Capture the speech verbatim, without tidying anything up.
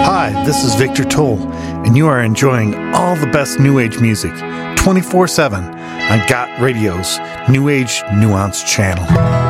Hi, this is Victor Toll, and you are enjoying all the best New Age music twenty-four seven on Got Radio's New Age Nuance channel.